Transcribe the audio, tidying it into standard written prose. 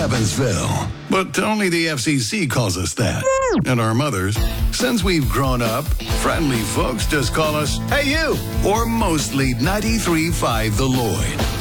Evansville. But only the FCC calls us that. And our mothers, since we've grown up, friendly folks just call us, "Hey you," or mostly 93.5 The Lloyd.